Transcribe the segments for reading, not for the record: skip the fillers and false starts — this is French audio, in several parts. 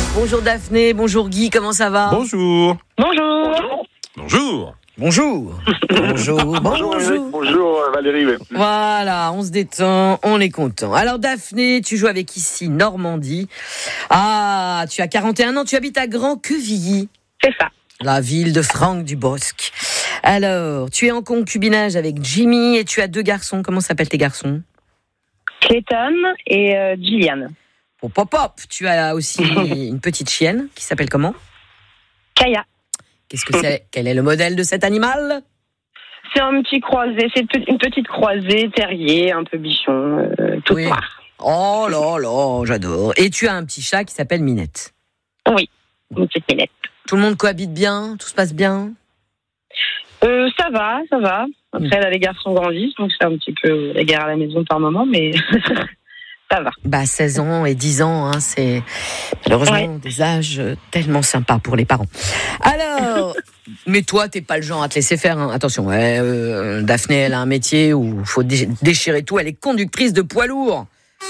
Bonjour Daphné, bonjour Guy, comment ça va ? Bonjour. Bonjour. Bonjour. Bonjour. Bonjour. Bonjour Valérie. Ouais. Voilà, on se détend, on est content. Alors Daphné, tu joues avec ici Normandie. Ah, tu as 41 ans, tu habites à Grand-Quevilly. C'est ça. La ville de Franck Dubosc. Alors, tu es en concubinage avec Jimmy et tu as 2 garçons. Comment s'appellent tes garçons ? Clayton et Gillian. Hop, hop, hop. Tu as aussi une petite chienne qui s'appelle comment ? Kaya. Qu'est-ce que c'est ? Quel est le modèle de cet animal ? C'est un petit croisé, c'est une petite croisée, terrier, un peu bichon, toute Oui. noire. Oh là là, j'adore. Et tu as un petit chat qui s'appelle Minette. Oui, une petite minette. Tout le monde cohabite bien ? Tout se passe bien ? Ça va. Après, là, les garçons grandissent, donc c'est un petit peu la guerre à la maison par moment, mais ça va. Bah 16 ans et 10 ans, hein, c'est malheureusement des âges tellement sympas pour les parents. Alors, mais toi, t'es pas le genre à te laisser faire. Hein. Attention, Daphné, elle a un métier où il faut déchirer tout. Elle est conductrice de poids lourd.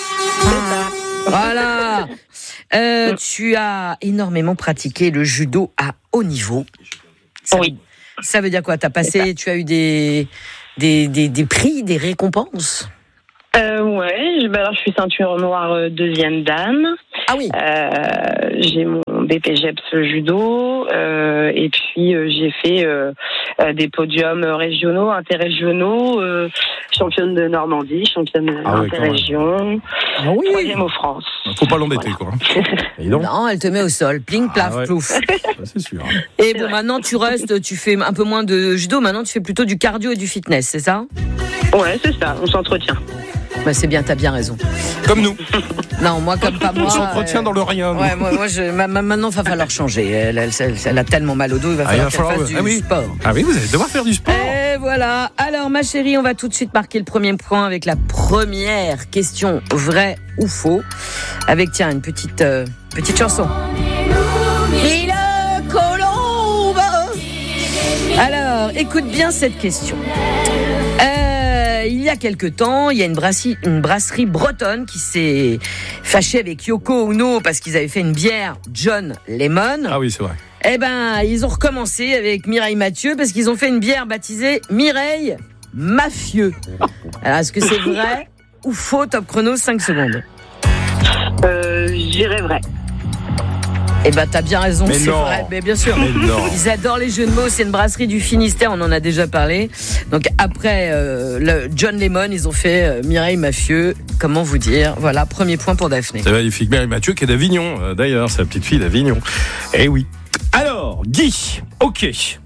Voilà. Tu as énormément pratiqué le judo à haut niveau. Oui. Ça veut dire quoi ? T'as passé, tu as eu des prix, des récompenses ? Ouais, alors je suis ceinture noire 2e dan. Ah oui. J'ai mon BPGEPS judo et puis j'ai fait des podiums régionaux, interrégionaux, championne de Normandie, championne interrégion, Ah oui. 3e au France. Faut pas l'embêter, quoi. Non, elle te met au sol, pling, plaf, ouais. plouf. Ça, c'est sûr. Et bon, maintenant tu fais un peu moins de judo, maintenant tu fais plutôt du cardio et du fitness, c'est ça ? Ouais, c'est ça, on s'entretient. Bah c'est bien, t'as bien raison. Comme nous. Non, moi comme pas moi. On s'entretient dans le rien. nous. Ouais, moi maintenant il va falloir changer. Elle a tellement mal au dos, il va falloir qu'elle fasse du sport. Ah oui, vous allez devoir faire du sport. Et voilà. Alors ma chérie, on va tout de suite marquer le premier point avec la première question, vrai ou faux, avec tiens une petite chanson. Mille colombes. Alors, écoute bien cette question. Il y a quelque temps, il y a une brasserie bretonne qui s'est fâchée avec Yoko Ono parce qu'ils avaient fait une bière John Lemon. Ah oui, c'est vrai. Eh ben, ils ont recommencé avec Mireille Mathieu parce qu'ils ont fait une bière baptisée Mireille Mafieux. Alors, est-ce que c'est vrai ou faux ? Top chrono, 5 secondes. J'irais vrai. Eh ben, t'as bien raison, Mais c'est non. vrai. Mais bien sûr. Mais non. Ils adorent les jeux de mots. C'est une brasserie du Finistère, on en a déjà parlé. Donc après le John Lemon, ils ont fait Mireille Mafieux. Comment vous dire ? Voilà, premier point pour Daphné. C'est magnifique. Mireille Mathieu qui est d'Avignon, d'ailleurs, c'est la petite fille d'Avignon. Eh oui. Alors, Guy, ok,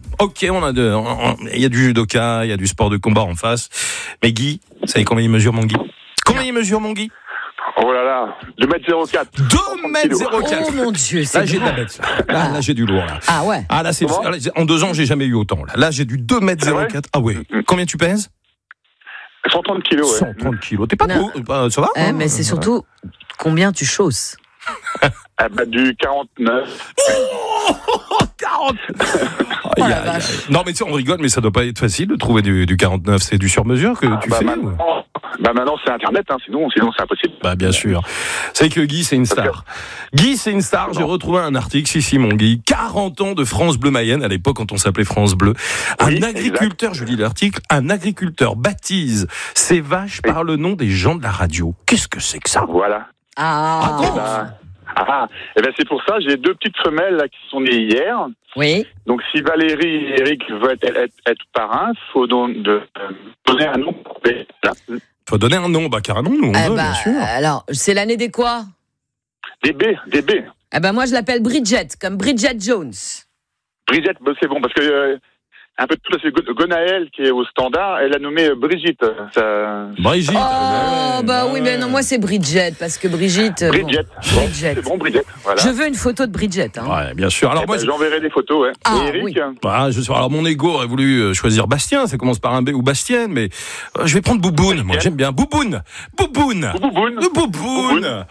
il y a du judoka, il y a du sport de combat en face. Mais Guy, vous savez combien il mesure, mon Guy ? Combien il mesure, mon Guy ? Oh là là, 2m04. 2m04. Oh mon Dieu, c'est Là, j'ai de la grand. bête. Là, j'ai du lourd. Là. Ah ouais. Ah, là, en 2 ans, j'ai jamais eu autant. Là, j'ai du 2m04. Ah ouais. Combien tu pèses ? 130 kilos, ouais. 130 kilos. T'es pas Non. beau, ça va Mais c'est surtout combien tu chausses. Ah bah, du 49. Oh, 40. Oh la vache. Non, mais tu sais, on rigole, mais ça doit pas être facile de trouver du 49. C'est du sur-mesure que tu fais ou... Maintenant, c'est Internet, hein, sinon c'est impossible. Bah, bien sûr. C'est que Guy, c'est une star. Guy, c'est une star. J'ai retrouvé un article, ici, mon Guy. 40 ans de France Bleu Mayenne, à l'époque, quand on s'appelait France Bleu. Oui, Un agriculteur, exact. Je lis l'article, un agriculteur baptise ses vaches par le nom des gens de la radio. Qu'est-ce que c'est que ça? Voilà. Ah. Et ben c'est pour ça, j'ai 2 petites femelles là, qui sont nées hier. Oui. Donc si Valérie et Eric veulent être parrains, il faut donner un nom. Faut donner un nom, bah carrément, nous, on veut, bien sûr. Alors, c'est l'année des quoi ? Des B. Eh ben moi je l'appelle Bridget, comme Bridget Jones. Bridget, c'est bon, parce que un peu de tout, c'est Gonaël qui est au standard, elle a nommé Brigitte. Brigitte. Oh, bah oui, mais non, moi c'est Bridget, parce que Brigitte. Bridget. Bon, Bridget. C'est bon, Bridget. Voilà. Je veux une photo de Bridget. Hein. Ouais, bien sûr. Alors, moi, j'enverrai des photos, ouais. Ah, et Eric, oui. Bah, alors mon ego aurait voulu choisir Bastien, ça commence par un B ou Bastienne, mais je vais prendre Bouboune. Moi j'aime bien Bouboune.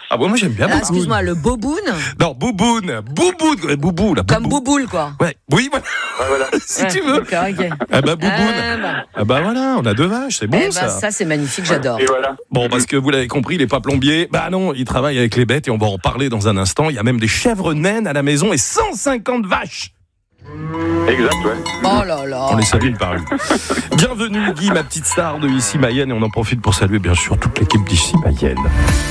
Ah bon, moi j'aime bien Bouboune. Excuse-moi, le boboun. Non, Bouboune, Boubou, là. Comme Bouboule, quoi. Ouais, oui, voilà. Ouais, voilà. Si tu veux. D'accord, ok. Ah bah Bouboune. Bah. Ah bah voilà, on a 2 vaches, c'est bon ça. Ça c'est magnifique, j'adore. Et voilà. Bon, parce que vous l'avez compris, il est pas plombier. Bah non, il travaille avec les bêtes et on va en parler dans un instant. Il y a même des chèvres naines à la maison et 150 vaches. Exact, ouais. Oh là là. On les salue par une. Bienvenue Guy, ma petite star de Ici Mayenne, et on en profite pour saluer bien sûr toute l'équipe d'Ici Mayenne.